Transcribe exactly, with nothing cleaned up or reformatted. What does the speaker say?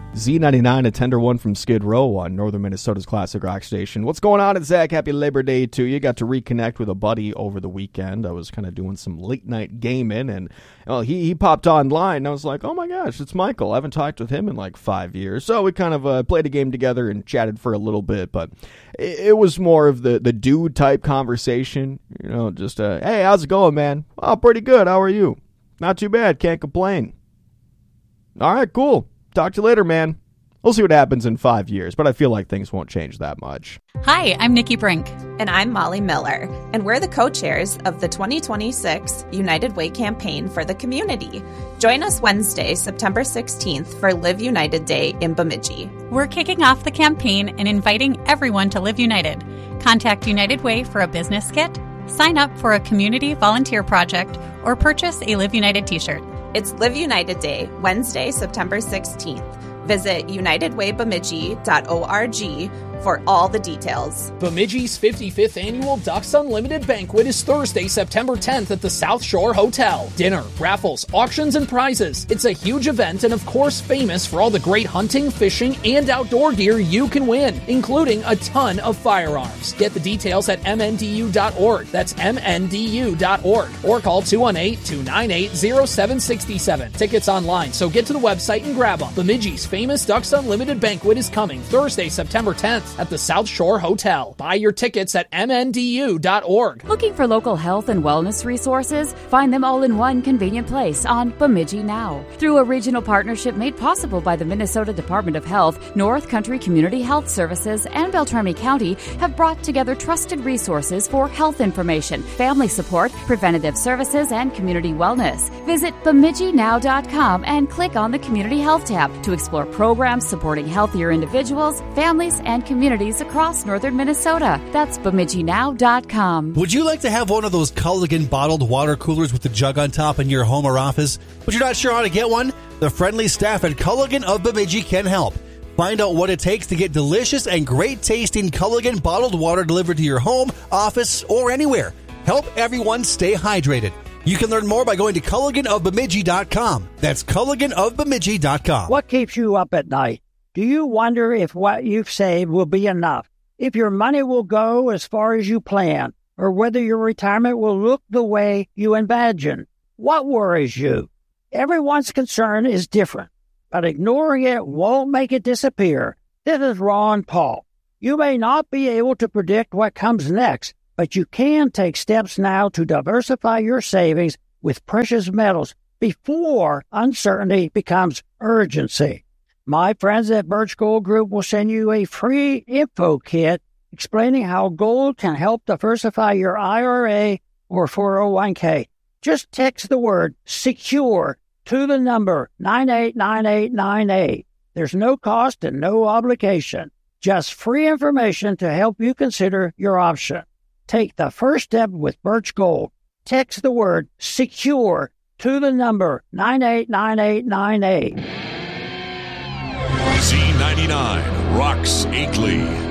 Z ninety-nine, a tender one from Skid Row on Northern Minnesota's classic rock station. What's going on? It's Zach. Happy Labor Day to you. Got to reconnect with a buddy over the weekend. I was kind of doing some late night gaming, and well, he, he popped online, and I was like, oh my gosh, it's Michael. I haven't talked with him in like five years. So we kind of uh, played a game together and chatted for a little bit, but it, it was more of the, the dude type conversation. You know, just, uh, hey, how's it going, man? Oh, pretty good. How are you? Not too bad. Can't complain. All right, cool. Talk to you later, man. We'll see what happens in five years, but I feel like things won't change that much. Hi, I'm Nikki Brink. And I'm Molly Miller. And we're the co-chairs of the twenty twenty-six United Way campaign for the community. Join us Wednesday, September sixteenth for Live United Day in Bemidji. We're kicking off the campaign and inviting everyone to Live United. Contact United Way for a business kit, sign up for a community volunteer project, or purchase a Live United t-shirt. It's Live United Day, Wednesday, September sixteenth. Visit united way bemidji dot org for all the details. Bemidji's fifty-fifth Annual Ducks Unlimited Banquet is Thursday, September tenth at the South Shore Hotel. Dinner, raffles, auctions, and prizes. It's a huge event and, of course, famous for all the great hunting, fishing, and outdoor gear you can win, including a ton of firearms. Get the details at m n d u dot org. That's m n d u dot org. Or call two one eight, two nine eight, zero seven six seven. Tickets online, so get to the website and grab them. Bemidji's famous Ducks Unlimited Banquet is coming Thursday, September tenth. At the South Shore Hotel. Buy your tickets at m n d u dot org. Looking for local health and wellness resources? Find them all in one convenient place on Bemidji Now. Through a regional partnership made possible by the Minnesota Department of Health, North Country Community Health Services, and Beltrami County have brought together trusted resources for health information, family support, preventative services, and community wellness. Visit bemidji now dot com and click on the Community Health tab to explore programs supporting healthier individuals, families, and communities across northern Minnesota. That's bemidji now dot com. Would you like to have one of those Culligan bottled water coolers with the jug on top in your home or office, but you're not sure how to get one? The friendly staff at Culligan of Bemidji can help. Find out what it takes to get delicious and great tasting Culligan bottled water delivered to your home, office, or anywhere. Help everyone stay hydrated. You can learn more by going to culligan of bemidji dot com. That's culligan of bemidji dot com. What keeps you up at night? Do you wonder if what you've saved will be enough? If your money will go as far as you plan? Or whether your retirement will look the way you imagine? What worries you? Everyone's concern is different, but ignoring it won't make it disappear. This is Ron Paul. You may not be able to predict what comes next, but you can take steps now to diversify your savings with precious metals before uncertainty becomes urgency. My friends at Birch Gold Group will send you a free info kit explaining how gold can help diversify your I R A or four oh one k. Just text the word SECURE to the number nine eight nine eight nine eight. There's no cost and no obligation. Just free information to help you consider your option. Take the first step with Birch Gold. Text the word SECURE to the number nine eight nine eight nine eight. Z ninety-nine rocks Akeley.